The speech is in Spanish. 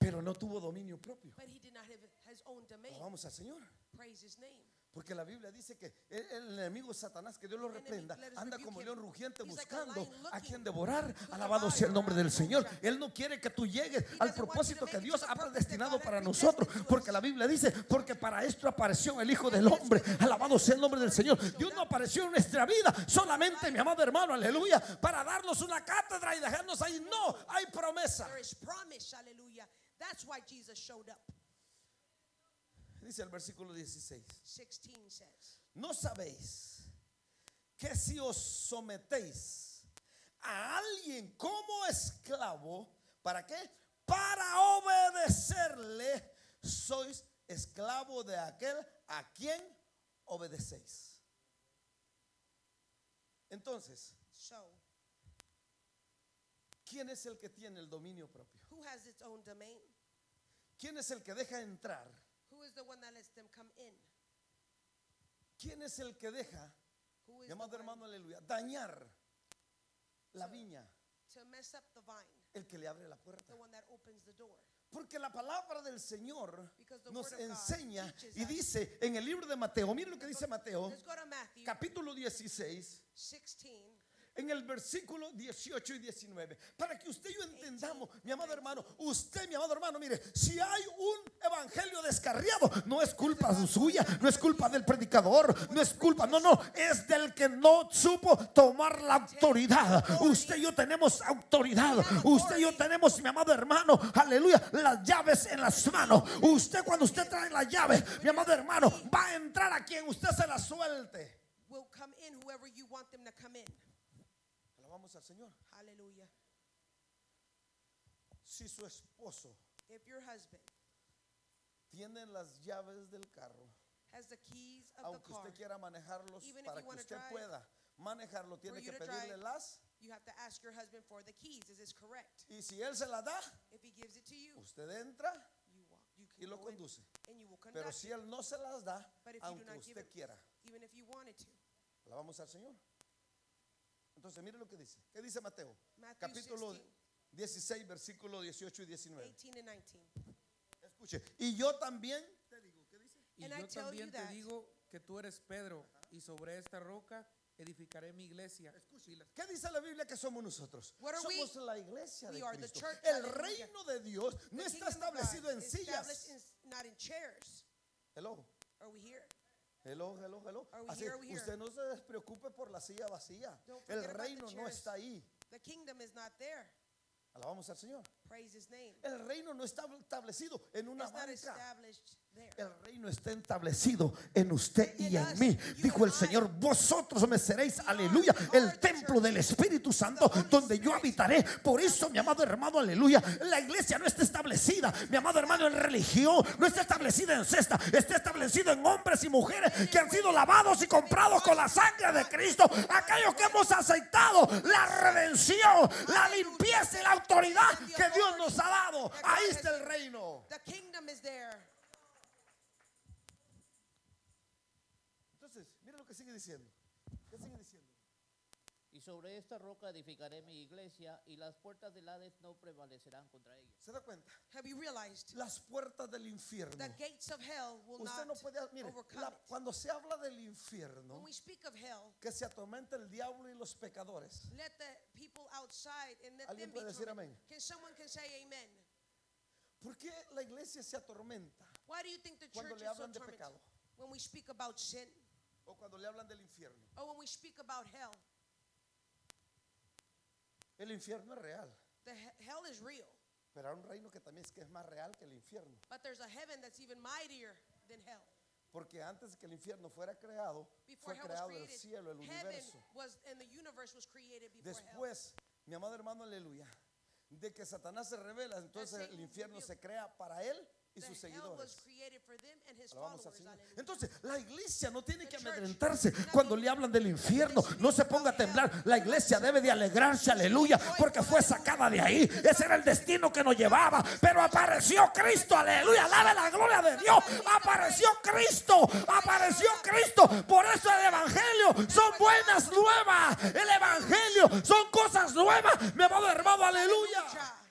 pero no tuvo dominio propio. but he did not have his own domain. Vamos al Señor. Praise his name. Porque la Biblia dice que el enemigo Satanás, que Dios lo reprenda, anda como león rugiente buscando a quien devorar. Alabado sea el nombre del Señor. Él no quiere que tú llegues al propósito que Dios ha predestinado para nosotros. Porque la Biblia dice, porque para esto apareció el Hijo del Hombre. Alabado sea el nombre del Señor. Dios no apareció en nuestra vida solamente, mi amado hermano, aleluya, para darnos una cátedra y dejarnos ahí. No, hay promesa. There is promise, hallelujah. That's why Jesus showed up. Dice el versículo 16. 16 says, ¿No sabéis que si os sometéis a alguien como esclavo, ¿para qué? Para obedecerle, sois esclavo de aquel a quien obedecéis. Entonces, so ¿quién es el que tiene el dominio propio? who has its own domain? ¿Quién es el que deja entrar? Who is the one that lets them come in? ¿Quién es el que deja, Who is mi amado the one hermano, aleluya, dañar la viña? to mess up the vine? El que le abre la puerta. The one that opens the door. Porque la palabra del Señor Because the nos word of God enseña teaches y us. dice en el libro de Mateo, miren lo que dice Mateo, Let's go to Matthew capítulo 16, 16. en el versículo 18 y 19, para que usted y yo entendamos, mi amado hermano, usted, mi amado hermano, mire, si hay un evangelio descarriado, no es culpa suya, no es culpa del predicador, no es culpa, no, es del que no supo tomar la autoridad. Usted y yo tenemos autoridad, usted y yo tenemos, mi amado hermano, aleluya, las llaves en las manos. Usted, cuando usted trae la llave, mi amado hermano, va a entrar a quien usted se la suelte. Will come in whoever you want them to come in. Alabamos al Señor. Hallelujah. Si su esposo If your husband tiene las llaves del carro, has the keys of the aunque car, usted quiera manejarlos, even if para you que wanna usted drive, pueda manejarlo, tiene you que to pedirle drive, las, you have to ask your husband for the keys. Is this correct? y si él se las da, If he gives it to you, usted entra you walk. You y can lo go in conduce. and you will Pero conduct si it. él no se las da, But if you do aunque not give usted it, quiera, even if you wanted to. alabamos al Señor. Entonces mire lo que dice. ¿Qué dice Mateo? Matthew Capítulo 16, 16, versículo 18 y 19. 18 and 19. Escuche, y yo también te digo, ¿qué dice? Y And I yo tell también you te that- digo que tú eres Pedro, y sobre esta roca edificaré mi iglesia. Y las- ¿Qué dice la Biblia que somos nosotros? What are Somos we? la iglesia de We are the Cristo. church, El hallelujah. reino de Dios no The está kingdom of God establecido en is sillas. established not in chairs. Hello, Are we here? hello, hello, hello. Are we Así, here? Are we here? usted no se despreocupe por la silla vacía. Don't forget El about the reino no chairs. está ahí. The kingdom is not there. Alabamos al Señor. Praise his name. El reino no está establecido en una It's not banca. established there. El reino está establecido en usted y In en us, mí. you Dijo el and I. Señor, vosotros me seréis, aleluya, we are el the templo church. del Espíritu Santo, The Holy donde yo Spirit. habitaré. Por eso, mi amado hermano, aleluya, la iglesia no está establecida, mi amado hermano, en religión, no está establecida en cesta, está establecido en hombres y mujeres que han sido lavados y comprados con la sangre de Cristo. Aquellos que hemos aceptado la redención, la limpieza y la autoridad que Dios nos ha dado. Ahí está el reino. The kingdom is there. Entonces, mira lo que sigue diciendo. ¿Qué sigue diciendo? Y sobre esta roca edificaré mi iglesia, y las puertas del Hades no prevalecerán contra ella. ¿Se da cuenta? Have you realized? Las puertas del infierno. The gates of hell will Usted not no puede, mire, overcome it. cuando se habla del infierno, When we speak of hell, que se atormenta el diablo y los pecadores. let the people outside and let ¿Alguien them be puede decir tormented. amén? Can someone can say amen? ¿Por qué la iglesia se atormenta Why do you think the cuando church le is so hablan de tormented? pecado? When we speak about sin O cuando le hablan del infierno. or when we speak about hell. El infierno es real, Hell is real, pero hay un reino que también es que es más real que el infierno. but there's a heaven that's even mightier than hell. Porque antes de que el infierno fuera creado, Before fue hell was creado el created, cielo, el heaven universo. was and the universe was created before hell. Después, mi amado hermano, aleluya, de que Satanás se revela, entonces el infierno se crea para él y sus The hell was seguidores. created for them and his Alabamos al followers. Señor. Hallelujah. Entonces, la iglesia no tiene que The church amedrentarse does not cuando need le hablan del infierno. to No se speak ponga a about hell. temblar. La iglesia debe de alegrarse, aleluya, porque fue sacada de ahí. Ese era el destino que nos llevaba. Pero apareció Cristo, aleluya. Alabe la gloria de Dios. Apareció Cristo. Apareció Cristo. Por eso el evangelio son buenas nuevas. El evangelio son cosas nuevas. Mi amado hermano, aleluya.